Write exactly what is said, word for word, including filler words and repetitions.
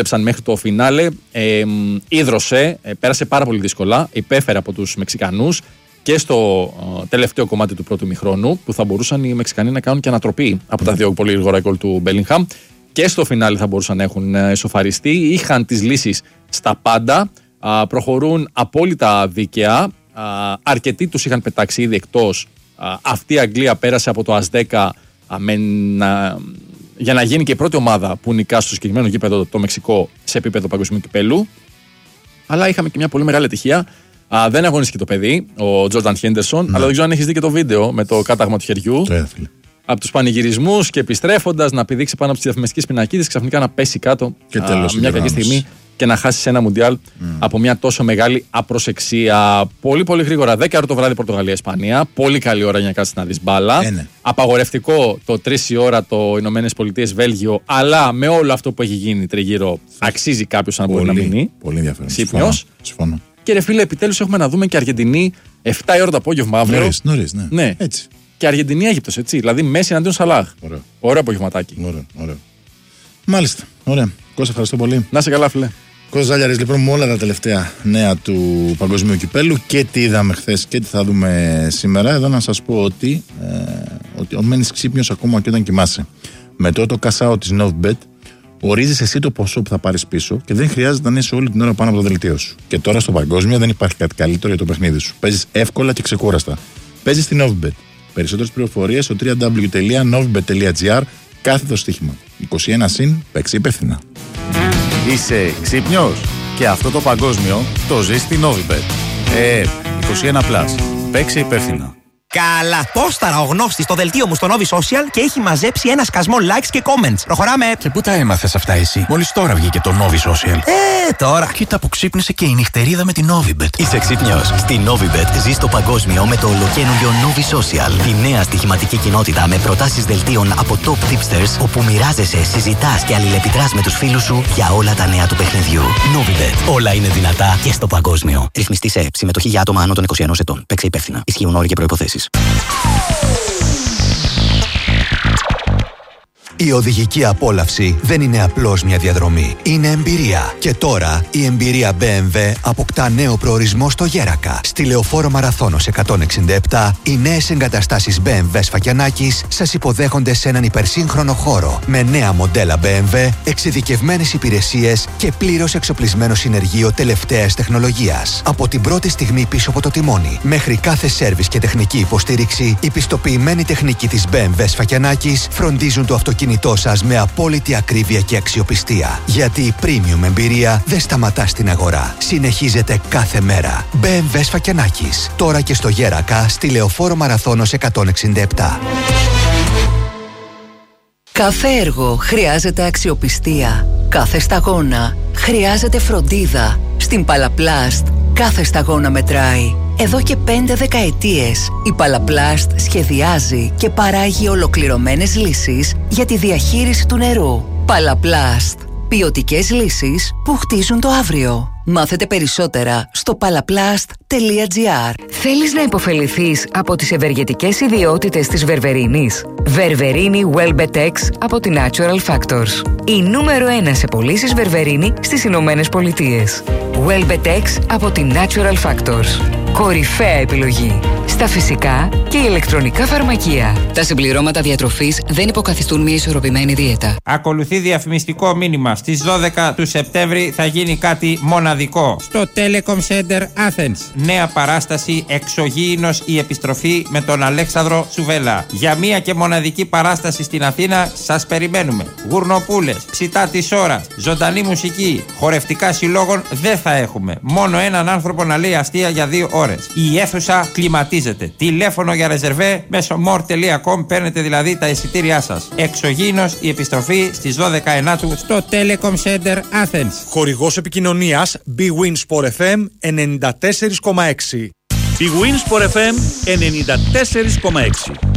πάλεψαν μέχρι το φινάλε. Ε, ίδρωσε, ε, πέρασε πάρα πολύ δύσκολα. Υπέφερε από τους Μεξικανούς και στο ε, τελευταίο κομμάτι του πρώτου ημιχρόνου, που θα μπορούσαν οι Μεξικανοί να κάνουν και ανατροπή από τα δύο πολύ γρήγορα γκολ του Μπέλιγχαμ. Και στο φινάλε θα μπορούσαν να έχουν εσωφαριστεί. Είχαν τις λύσεις στα πάντα. Α, προχωρούν απόλυτα δίκαια. Α, αρκετοί τους είχαν πετάξει ήδη εκτός. Α, αυτή η Αγγλία πέρασε από το ΑΣ10 με να, για να γίνει και η πρώτη ομάδα που νικά στο συγκεκριμένο γήπεδο το Μεξικό σε επίπεδο παγκοσμίου κυπέλου. Αλλά είχαμε και μια πολύ μεγάλη ατυχία. Α, δεν αγωνίστηκε το παιδί, ο Τζόρνταν Χέντερσον, αλλά δεν ξέρω αν έχεις δει και το βίντεο με το κάταγμα του χεριού. Από τους πανηγυρισμούς και επιστρέφοντας να πηδήξει πάνω από τις διαφημιστικές πινακίδες, ξαφνικά να πέσει κάτω και τέλος, μια κακή στιγμή και να χάσει ένα μουντιάλ mm. από μια τόσο μεγάλη απροσεξία. Πολύ πολύ γρήγορα, δέκα ώρα το βράδυ Πορτογαλία-Ισπανία. Πολύ καλή ώρα για να κάτσεις να δεις μπάλα. Ε, ναι. Απαγορευτικό το τρεις η ώρα το Ηνωμένες Πολιτείες-Βέλγιο, αλλά με όλο αυτό που έχει γίνει τριγύρω, αξίζει κάποιος να μπορεί να μείνει. Πολύ ενδιαφέρον. Σύμφωνος. Συμφωνώ. Και ρε φίλε, επιτέλους έχουμε να δούμε και Αργεντινή επτά η ώρα το απόγευμα αύριο. Νωρίς, νωρίς, ναι. ναι. Έτσι. Και Αργεντινή-Αίγυπτος, έτσι. Δηλαδή Μέση εναντίον Σαλάχ. Ωραίο. Ωραίο απογευματάκι. Ωραίο, ωραίο. Μάλιστα. Ωραία. Κώστα, ευχαριστώ πολύ. Να είσαι καλά, φίλε. Κώστας Ζάλιαρης, λοιπόν, με όλα τα τελευταία νέα του Παγκοσμίου Κυπέλου και τι είδαμε χθες και τι θα δούμε σήμερα. Εδώ να σας πω ότι, ε, ότι ο μένεις ξύπνιος ακόμα και όταν κοιμάσαι. Με το το cash out της Novibet, ορίζεις εσύ το ποσό που θα πάρεις πίσω και δεν χρειάζεται να είσαι όλη την ώρα πάνω από το δελτίο σου. Και τώρα στο παγκόσμιο δεν υπάρχει κάτι καλύτερο για το παιχνίδι σου. Παίζεις εύκολα και ξεκούραστα. Παίζεις στην Novibet. Περισσότερες πληροφορίες στο double-u double-u double-u τελεία novibet τελεία gr, κάθετο στοίχημα. είκοσι ένα συν, παίξει υπεύθυνα. Είσαι ξύπνιος? Και αυτό το παγκόσμιο το ζεις στην Novibet. Ε, είκοσι ένα συν, παίξει υπεύθυνα. Καλά! Πόσταρα ο γνώστης στο δελτίο μου στο Novi Social και έχει μαζέψει ένα σκασμό likes και comments. Προχωράμε! Και πού τα έμαθες αυτά εσύ? Μόλις τώρα βγήκε το Novi Social. Ε, τώρα! Κοίτα που ξύπνησε και η νυχτερίδα με την Novibet. Είσαι ξύπνιος? Στη Novibet ζεις το παγκόσμιο με το ολοκαίνουργιο Novi Social. Τη νέα στοιχηματική κοινότητα με προτάσεις δελτίων από top tipsters, όπου μοιράζεσαι, συζητάς και αλληλεπιδράς με τους φίλους σου για όλα τα νέα του παιχνιδιού. Novibet. Όλα είναι δυνατά και στο παγκόσμιο. Ρυθμιστή σε ΕΠ. Συμμετοχή για άτομα άνω των είκοσι ενός ετών. Παίξε υπεύθυνα. Ισχύουν όροι και προϋποθέσεις. Η οδηγική απόλαυση δεν είναι απλώς μια διαδρομή. Είναι εμπειρία. Και τώρα η εμπειρία μπι εμ ντάμπλιου αποκτά νέο προορισμό στο Γέρακα. Στη Λεωφόρο Μαραθώνος εκατόν εξήντα επτά, οι νέες εγκαταστάσεις μπι εμ ντάμπλιου Σφακιανάκης σας υποδέχονται σε έναν υπερσύγχρονο χώρο. Με νέα μοντέλα μπι εμ ντάμπλιου, εξειδικευμένες υπηρεσίες και πλήρως εξοπλισμένο συνεργείο τελευταίας τεχνολογίας. Από την πρώτη στιγμή πίσω από το τιμόνι, μέχρι κάθε σέρβις και τεχνική υποστήριξη, η πιστοποιημένη τεχνική της μπι εμ ντάμπλιου Σφακιανάκης φροντίζουν το αυτοκίνητό σας με απόλυτη ακρίβεια και αξιοπιστία. Γιατί η premium εμπειρία δεν σταματά στην αγορά. Συνεχίζεται κάθε μέρα. μπι εμ ντάμπλιου Σφακιανάκης. Τώρα και στο Γέρακα, στη Λεωφόρο Μαραθώνος εκατόν εξήντα επτά. Κάθε έργο χρειάζεται αξιοπιστία. Κάθε σταγόνα χρειάζεται φροντίδα. Στην Παλαπλάστ κάθε σταγόνα μετράει. Εδώ και πέντε δεκαετίες η Παλαπλάστ σχεδιάζει και παράγει ολοκληρωμένες λύσεις για τη διαχείριση του νερού. Παλαπλάστ. Ποιοτικές λύσεις που χτίζουν το αύριο. Μάθετε περισσότερα στο παλαπλάστ τελεία gr. Θέλεις να υποφεληθείς από τις ευεργετικές ιδιότητες της βερβερίνης? Βερβερίνη Welbetex από τη Natural Factors. Η νούμερο ένα σε πωλήσεις βερβερίνη στις Ηνωμένες Πολιτείες. Welbetex από τη Natural Factors. Κορυφαία επιλογή στα φυσικά και ηλεκτρονικά φαρμακεία. Τα συμπληρώματα διατροφής δεν υποκαθιστούν μια ισορροπημένη δίαιτα. Ακολουθεί διαφημιστικό μήνυμα. Στις δώδεκα του Σεπτέμβρη θα γίνει κάτι μοναδικό στο Telecom Center Athens. Νέα παράσταση Εξωγήινος η επιστροφή με τον Αλέξανδρο Τσουβέλα. Για μία και μοναδική παράσταση στην Αθήνα σας περιμένουμε. Γουρνοπούλες, ψητά της ώρας, ζωντανή μουσική, χορευτικά συλλόγων δεν θα έχουμε. Μόνο έναν άνθρωπο να λέει αστεία για δύο ώρες. Η αίθουσα κλιματίζεται. Τηλέφωνο για ρεζερβέ μέσω more τελεία com, παίρνετε δηλαδή τα εισιτήριά σας. Εξωγήινος η επιστροφή στις δώδεκα ενάτου στο Telecom Center Athens. Χορηγός επικοινωνίας Bwin Sport εφ εμ ενενήντα τέσσερα κόμμα έξι. Bwin Sport εφ εμ ενενήντα τέσσερα κόμμα έξι.